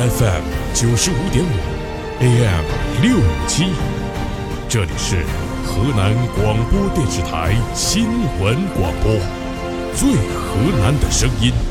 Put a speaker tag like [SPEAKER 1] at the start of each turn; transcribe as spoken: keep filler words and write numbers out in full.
[SPEAKER 1] F M 九十五点五 A M 六五七，这里是河南广播电视台新闻广播，最河南的声音。